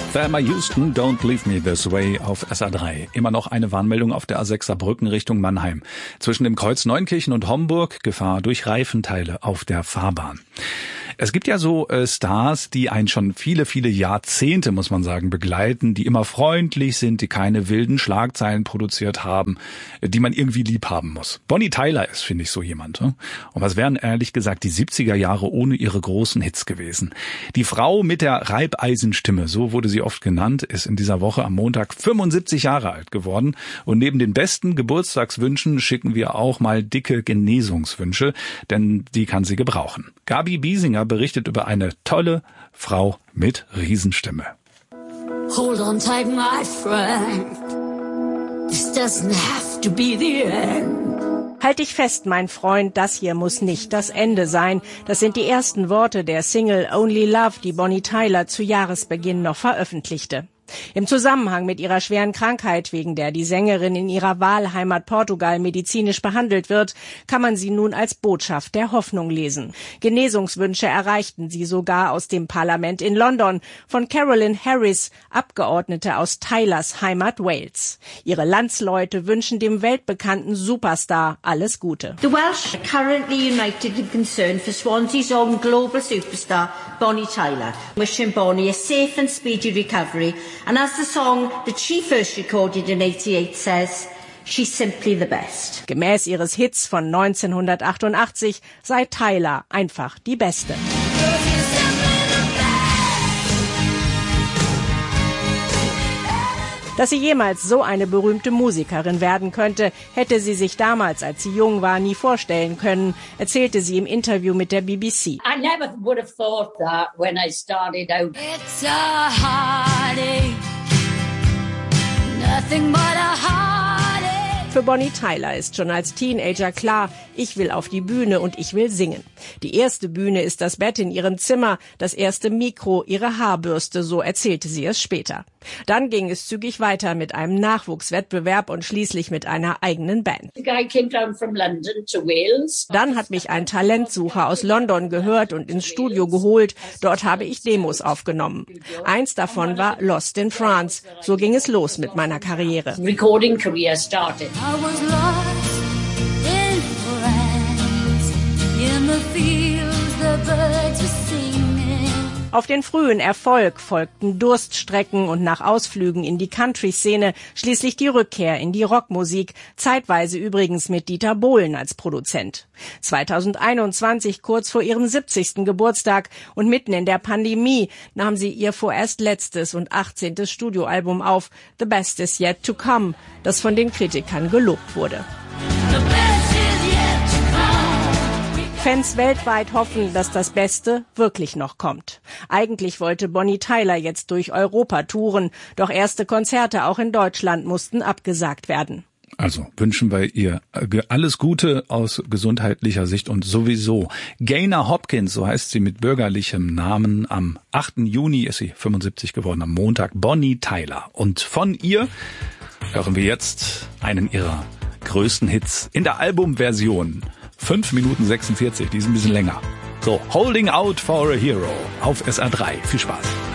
Thelma Houston, Don't Leave Me This Way auf SA3. Immer noch eine Warnmeldung auf der A6 Saarbrücken Richtung Mannheim. Zwischen dem Kreuz Neunkirchen und Homburg Gefahr durch Reifenteile auf der Fahrbahn. Es gibt ja so Stars, die einen schon viele, viele Jahrzehnte, muss man sagen, begleiten, die immer freundlich sind, die keine wilden Schlagzeilen produziert haben, die man irgendwie lieb haben muss. Bonnie Tyler ist, finde ich, so jemand. Und was wären ehrlich gesagt die 70er Jahre ohne ihre großen Hits gewesen? Die Frau mit der Reibeisenstimme, so wurde sie oft genannt, ist in dieser Woche am Montag 75 Jahre alt geworden. Und neben den besten Geburtstagswünschen schicken wir auch mal dicke Genesungswünsche, denn die kann sie gebrauchen. Gabi Biesinger berichtet über eine tolle Frau mit Riesenstimme. Hold on tight, my friend. This doesn't have to be the end. Halt dich fest, mein Freund, das hier muss nicht das Ende sein. Das sind die ersten Worte der Single Only Love, die Bonnie Tyler zu Jahresbeginn noch veröffentlichte. Im Zusammenhang mit ihrer schweren Krankheit, wegen der die Sängerin in ihrer Wahlheimat Portugal medizinisch behandelt wird, kann man sie nun als Botschaft der Hoffnung lesen. Genesungswünsche erreichten sie sogar aus dem Parlament in London von Carolyn Harris, Abgeordnete aus Tylers Heimat Wales. Ihre Landsleute wünschen dem weltbekannten Superstar alles Gute. The Welsh are currently united in concern for Swansea's own global superstar Bonnie Tyler. Wishing Bonnie a safe and speedy recovery. And as the song that she first recorded in 88 says, she's simply the best. Gemäß ihres Hits von 1988 sei Tyler einfach die Beste. Dass sie jemals so eine berühmte Musikerin werden könnte, hätte sie sich damals, als sie jung war, nie vorstellen können, erzählte sie im Interview mit der BBC. I never would have thought that when I started out. It's a heartache, nothing but a heartache. Für Bonnie Tyler ist schon als Teenager klar, ich will auf die Bühne und ich will singen. Die erste Bühne ist das Bett in ihrem Zimmer, das erste Mikro, ihre Haarbürste, so erzählte sie es später. Dann ging es zügig weiter mit einem Nachwuchswettbewerb und schließlich mit einer eigenen Band. The guy came down from London to Wales. Dann hat mich ein Talentsucher aus London gehört und ins Studio geholt. Dort habe ich Demos aufgenommen. Eins davon war Lost in France. So ging es los mit meiner Karriere. Recording career started. I was lost in France, in the fields the birds were singing. Auf den frühen Erfolg folgten Durststrecken und nach Ausflügen in die Country-Szene schließlich die Rückkehr in die Rockmusik, zeitweise übrigens mit Dieter Bohlen als Produzent. 2021, kurz vor ihrem 70. Geburtstag und mitten in der Pandemie, nahm sie ihr vorerst letztes und 18. Studioalbum auf, The Best Is Yet to Come, das von den Kritikern gelobt wurde. Fans weltweit hoffen, dass das Beste wirklich noch kommt. Eigentlich wollte Bonnie Tyler jetzt durch Europa touren, doch erste Konzerte auch in Deutschland mussten abgesagt werden. Also wünschen wir ihr alles Gute aus gesundheitlicher Sicht und sowieso. Gaynor Hopkins, so heißt sie mit bürgerlichem Namen. Am 8. Juni ist sie 75 geworden, am Montag. Bonnie Tyler. Und von ihr hören wir jetzt einen ihrer größten Hits in der Albumversion. 5 Minuten 46, die ist ein bisschen länger. So, Holding Out for a Hero auf SA3. Viel Spaß.